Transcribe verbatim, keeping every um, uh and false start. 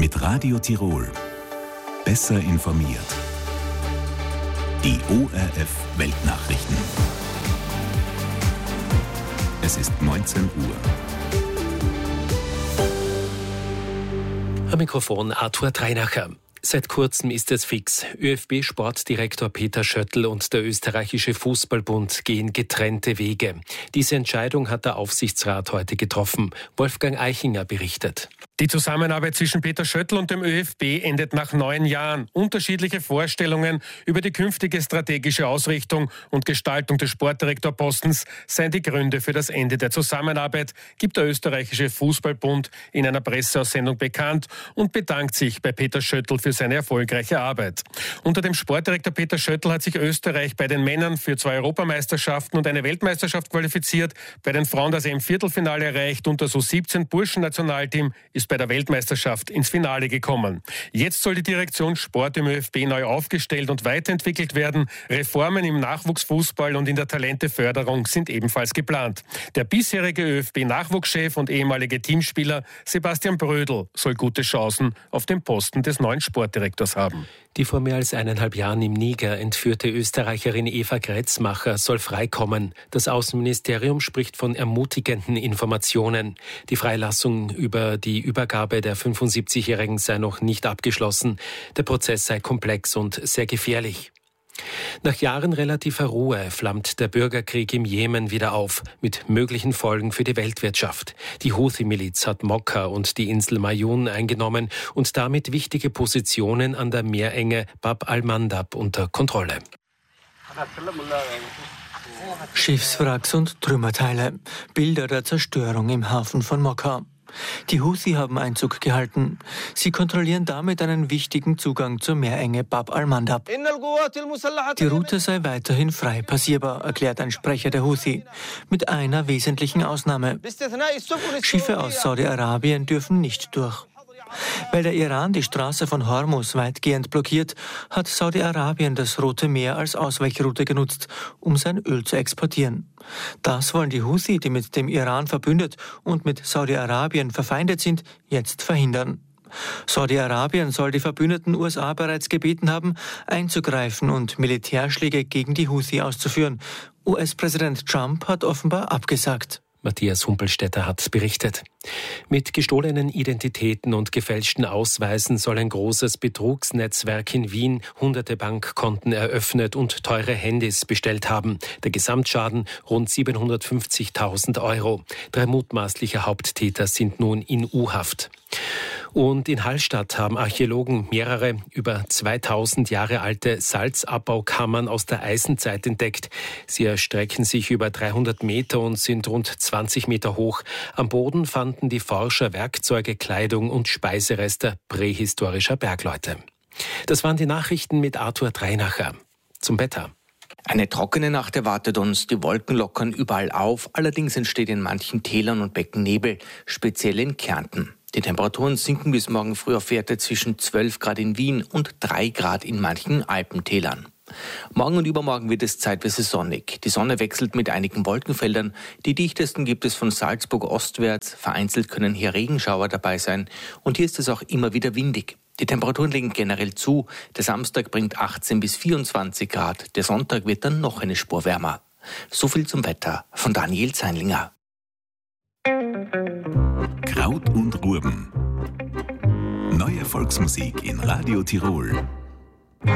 Mit Radio Tirol. Besser informiert. Die O R F Weltnachrichten. Es ist neunzehn Uhr. Am Mikrofon Arthur Dreinacher. Seit kurzem ist es fix. ÖFB-Sportdirektor Peter Schöttl und der österreichische Fußballbund gehen getrennte Wege. Diese Entscheidung hat der Aufsichtsrat heute getroffen. Wolfgang Eichinger berichtet. Die Zusammenarbeit zwischen Peter Schöttl und dem ÖFB endet nach neun Jahren. Unterschiedliche Vorstellungen über die künftige strategische Ausrichtung und Gestaltung des Sportdirektorpostens seien die Gründe für das Ende der Zusammenarbeit, gibt der österreichische Fußballbund in einer Presseaussendung bekannt und bedankt sich bei Peter Schöttl für seine erfolgreiche Arbeit. Unter dem Sportdirektor Peter Schöttl hat sich Österreich bei den Männern für zwei Europameisterschaften und eine Weltmeisterschaft qualifiziert, bei den Frauen das E M-Viertelfinale erreicht und das U siebzehn Burschen-Nationalteam ist bei der Weltmeisterschaft ins Finale gekommen. Jetzt soll die Direktion Sport im ÖFB neu aufgestellt und weiterentwickelt werden. Reformen im Nachwuchsfußball und in der Talenteförderung sind ebenfalls geplant. Der bisherige ÖFB-Nachwuchschef und ehemalige Teamspieler Sebastian Brödel soll gute Chancen auf den Posten des neuen Sportdirektors haben. Die vor mehr als eineinhalb Jahren im Niger entführte Österreicherin Eva Gretzmacher soll freikommen. Das Außenministerium spricht von ermutigenden Informationen. Die Freilassung über die Übergabe der fünfundsiebzigjährigen sei noch nicht abgeschlossen. Der Prozess sei komplex und sehr gefährlich. Nach Jahren relativer Ruhe flammt der Bürgerkrieg im Jemen wieder auf, mit möglichen Folgen für die Weltwirtschaft. Die Houthi-Miliz hat Mokka und die Insel Mayun eingenommen und damit wichtige Positionen an der Meerenge Bab al-Mandab unter Kontrolle. Schiffswracks und Trümmerteile, Bilder der Zerstörung im Hafen von Mokka. Die Houthi haben Einzug gehalten. Sie kontrollieren damit einen wichtigen Zugang zur Meerenge Bab al-Mandab. Die Route sei weiterhin frei passierbar, erklärt ein Sprecher der Houthi. Mit einer wesentlichen Ausnahme. Schiffe aus Saudi-Arabien dürfen nicht durch. Weil der Iran die Straße von Hormuz weitgehend blockiert, hat Saudi-Arabien das Rote Meer als Ausweichroute genutzt, um sein Öl zu exportieren. Das wollen die Houthi, die mit dem Iran verbündet und mit Saudi-Arabien verfeindet sind, jetzt verhindern. Saudi-Arabien soll die verbündeten U S A bereits gebeten haben, einzugreifen und Militärschläge gegen die Houthi auszuführen. U S-Präsident Trump hat offenbar abgesagt. Matthias Humpelstädter hat berichtet. Mit gestohlenen Identitäten und gefälschten Ausweisen soll ein großes Betrugsnetzwerk in Wien hunderte Bankkonten eröffnet und teure Handys bestellt haben. Der Gesamtschaden rund siebenhundertfünfzigtausend Euro. Drei mutmaßliche Haupttäter sind nun in U-Haft. Und in Hallstatt haben Archäologen mehrere über zweitausend Jahre alte Salzabbaukammern aus der Eisenzeit entdeckt. Sie erstrecken sich über dreihundert Meter und sind rund zwanzig Meter hoch. Am Boden fanden die Forscher Werkzeuge, Kleidung und Speisereste prähistorischer Bergleute. Das waren die Nachrichten mit Arthur Dreinacher. Zum Wetter. Eine trockene Nacht erwartet uns, die Wolken lockern überall auf, allerdings entsteht in manchen Tälern und Becken Nebel, speziell in Kärnten. Die Temperaturen sinken bis morgen früh auf Werte zwischen zwölf Grad in Wien und drei Grad in manchen Alpentälern. Morgen und übermorgen wird es zeitweise sonnig. Die Sonne wechselt mit einigen Wolkenfeldern. Die dichtesten gibt es von Salzburg ostwärts. Vereinzelt können hier Regenschauer dabei sein. Und hier ist es auch immer wieder windig. Die Temperaturen legen generell zu. Der Samstag bringt achtzehn bis vierundzwanzig Grad. Der Sonntag wird dann noch eine Spur wärmer. So viel zum Wetter von Daniel Zeinlinger. Kraut und Rüben. Neue Volksmusik in Radio Tirol.